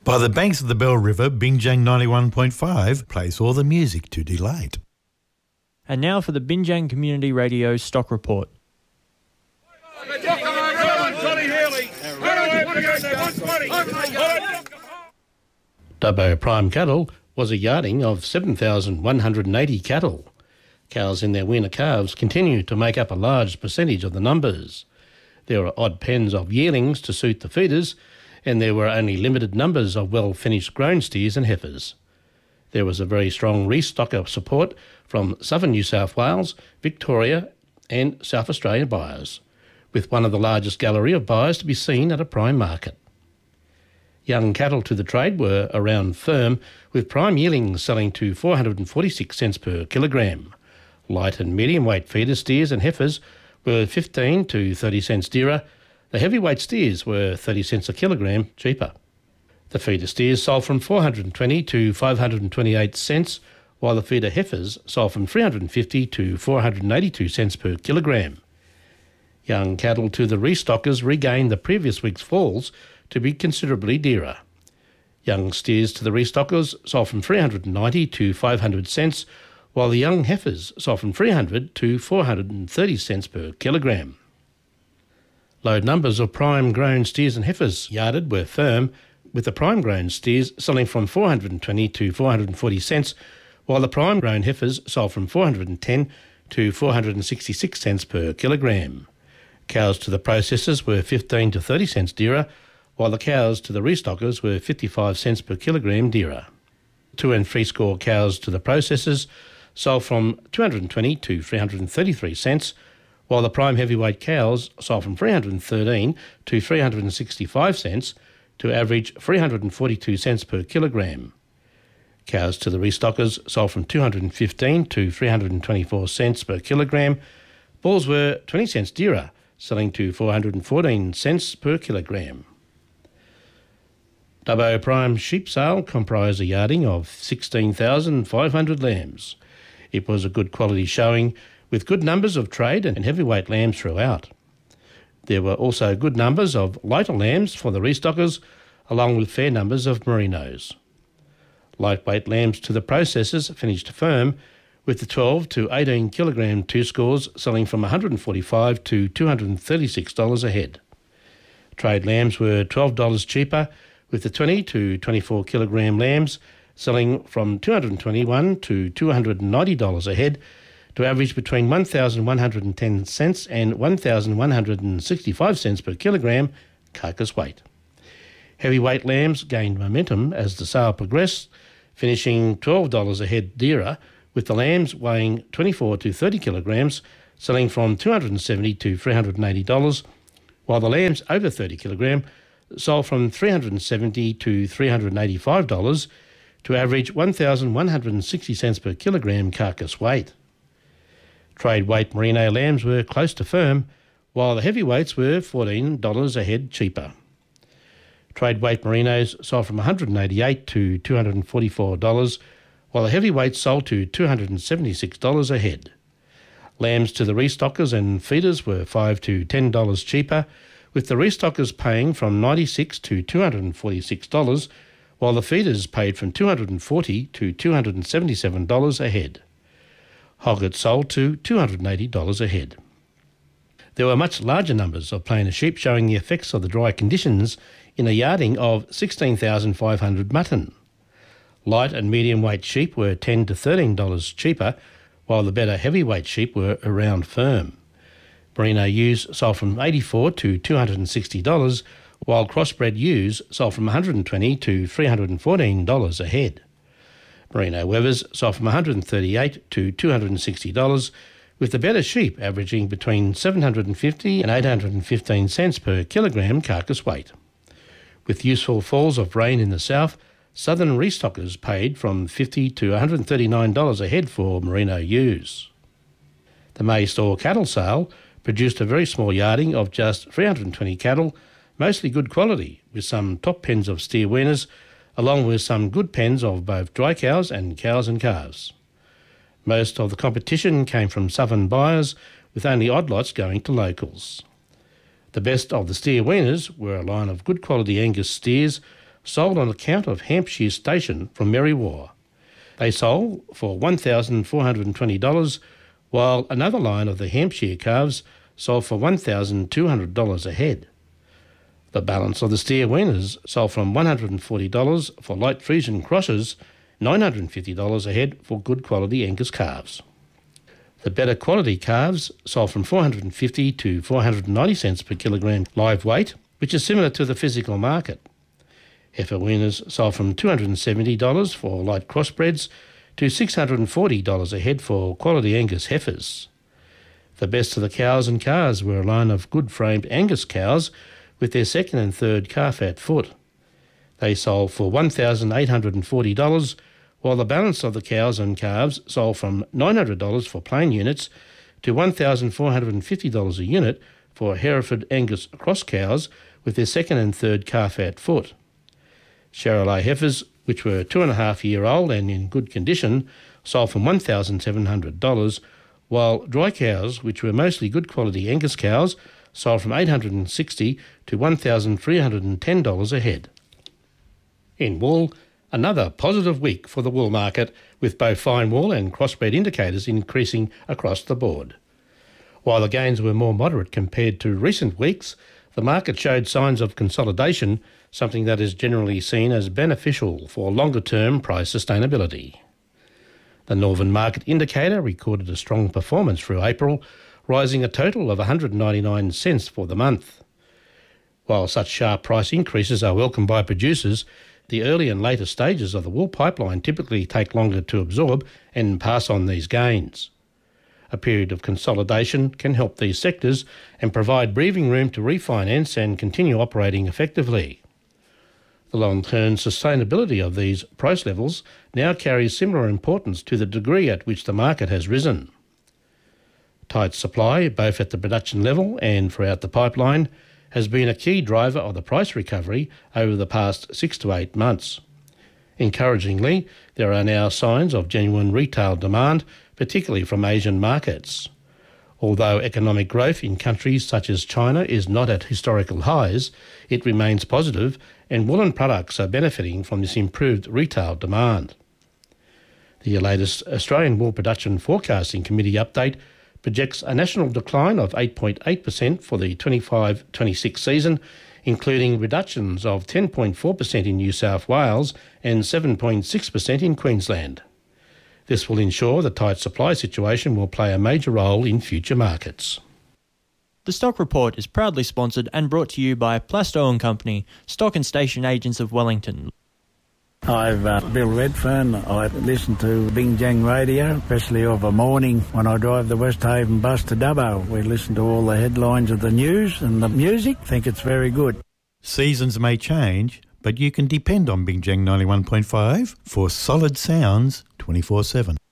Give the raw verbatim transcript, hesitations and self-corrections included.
By the banks of the Bell River, Binjang ninety-one point five plays all the music to delight. And now for the Binjang Community Radio Stock Report. Dubbo Prime Cattle was a yarding of seven thousand one hundred eighty cattle. Cows in their weaner calves continue to make up a large percentage of the numbers. There are odd pens of yearlings to suit the feeders, and there were only limited numbers of well-finished grown steers and heifers. There was a very strong restocker support from southern New South Wales, Victoria and South Australia buyers, with one of the largest gallery of buyers to be seen at a prime market. Young cattle to the trade were around firm, with prime yearlings selling to four hundred forty-six cents per kilogram. Light and medium weight feeder steers and heifers were fifteen to thirty cents dearer. The heavyweight steers were thirty cents a kilogram cheaper. The feeder steers sold from four hundred twenty to five hundred twenty-eight cents, while the feeder heifers sold from three hundred fifty to four hundred eighty-two cents per kilogram. Young cattle to the restockers regained the previous week's falls to be considerably dearer. Young steers to the restockers sold from three hundred ninety to five hundred cents, while the young heifers sold from three hundred to four hundred thirty cents per kilogram. Low numbers of prime grown steers and heifers yarded were firm, with the prime grown steers selling from four hundred twenty to four hundred forty cents, while the prime grown heifers sold from four hundred ten to four hundred sixty-six cents per kilogram. Cows to the processors were fifteen to thirty cents dearer, while the cows to the restockers were fifty-five cents per kilogram dearer. Two and three score cows to the processors sold from two hundred twenty to three hundred thirty-three cents, while the prime heavyweight cows sold from three hundred thirteen to three hundred sixty-five cents to average three hundred forty-two cents per kilogram. Cows to the restockers sold from two hundred fifteen to three hundred twenty-four cents per kilogram. Bulls were twenty cents dearer, selling to four hundred fourteen cents per kilogram. Dubbo Prime sheep sale comprised a yarding of sixteen thousand five hundred lambs. It was a good quality showing, with good numbers of trade and heavyweight lambs throughout. There were also good numbers of lighter lambs for the restockers, along with fair numbers of merinos. Lightweight lambs to the processors finished firm, with the twelve to eighteen kilogram two scores selling from one hundred forty-five dollars to two hundred thirty-six dollars a head. Trade lambs were twelve dollars cheaper, with the twenty to twenty-four kilogram lambs selling from two hundred twenty-one dollars to two hundred ninety dollars a head, to average between one thousand one hundred ten cents and one thousand one hundred sixty-five cents per kilogram carcass weight. Heavyweight lambs gained momentum as the sale progressed, finishing twelve dollars a head dearer, with the lambs weighing twenty-four to thirty kilograms selling from two hundred seventy dollars to three hundred eighty dollars, while the lambs over thirty kilograms sold from three hundred seventy dollars to three hundred eighty-five dollars, to average one thousand one hundred sixty cents per kilogram carcass weight. Trade weight merino lambs were close to firm, while the heavyweights were fourteen dollars a head cheaper. Trade weight merinos sold from one hundred eighty-eight dollars to two hundred forty-four dollars, while the heavyweights sold to two hundred seventy-six dollars a head. Lambs to the restockers and feeders were five to ten dollars cheaper, with the restockers paying from ninety-six dollars to two hundred forty-six dollars, while the feeders paid from two hundred forty dollars to two hundred seventy-seven dollars a head. Hoggets sold to two hundred eighty dollars a head. There were much larger numbers of plainer sheep showing the effects of the dry conditions in a yarding of sixteen thousand five hundred mutton. Light and medium weight sheep were ten to thirteen dollars cheaper, while the better heavyweight sheep were around firm. Merino ewes sold from eighty-four dollars to two hundred sixty dollars, while crossbred ewes sold from one hundred twenty dollars to three hundred fourteen dollars a head. Merino wethers sold from one hundred thirty-eight dollars to two hundred sixty dollars, with the better sheep averaging between seven hundred fifty and eight hundred fifteen cents per kilogram carcass weight. With useful falls of rain in the south, southern restockers paid from fifty dollars to one hundred thirty-nine dollars a head for merino ewes. The May store cattle sale produced a very small yarding of just three hundred twenty cattle, mostly good quality, with some top pens of steer weaners, along with some good pens of both dry cows and cows and calves. Most of the competition came from southern buyers, with only odd lots going to locals. The best of the steer weaners were a line of good quality Angus steers, sold on account of Hampshire Station from Merriwa. They sold for one thousand four hundred twenty dollars, while another line of the Hampshire calves sold for one thousand two hundred dollars a head. The balance of the steer weaners sold from one hundred forty dollars for light Friesian crosses, nine hundred fifty dollars a head for good quality Angus calves. The better quality calves sold from four hundred fifty to four hundred ninety cents per kilogram live weight, which is similar to the physical market. Heifer weaners sold from two hundred seventy dollars for light crossbreds to six hundred forty dollars a head for quality Angus heifers. The best of the cows and calves were a line of good-framed Angus cows with their second and third calf-out foot. They sold for one thousand eight hundred forty dollars, while the balance of the cows and calves sold from nine hundred dollars for plain units to one thousand four hundred fifty dollars a unit for Hereford Angus cross cows with their second and third calf-out foot. Charolais heifers, which were two and a half year old and in good condition, sold from one thousand seven hundred dollars, while dry cows, which were mostly good quality Angus cows, sold from eight hundred sixty dollars to one thousand three hundred ten dollars a head. In wool, another positive week for the wool market, with both fine wool and crossbred indicators increasing across the board. While the gains were more moderate compared to recent weeks, the market showed signs of consolidation, something that is generally seen as beneficial for longer-term price sustainability. The Northern Market Indicator recorded a strong performance through April, rising a total of one hundred ninety-nine cents for the month. While such sharp price increases are welcomed by producers, the early and later stages of the wool pipeline typically take longer to absorb and pass on these gains. A period of consolidation can help these sectors and provide breathing room to refinance and continue operating effectively. The long-term sustainability of these price levels now carries similar importance to the degree at which the market has risen. Tight supply, both at the production level and throughout the pipeline, has been a key driver of the price recovery over the past six to eight months. Encouragingly, there are now signs of genuine retail demand, particularly from Asian markets. Although economic growth in countries such as China is not at historical highs, it remains positive, and woolen products are benefiting from this improved retail demand. The latest Australian Wool Production Forecasting Committee update projects a national decline of eight point eight percent for the twenty-five twenty-six season, including reductions of ten point four percent in New South Wales and seven point six percent in Queensland. This will ensure the tight supply situation will play a major role in future markets. The Stock Report is proudly sponsored and brought to you by Plasto and Company, stock and station agents of Wellington. I'm uh, Bill Redfern. I listen to Bingjang Radio, especially of a morning when I drive the West Haven bus to Dubbo. We listen to all the headlines of the news and the music. Think it's very good. Seasons may change, but you can depend on Bingjang ninety-one point five for solid sounds twenty-four seven.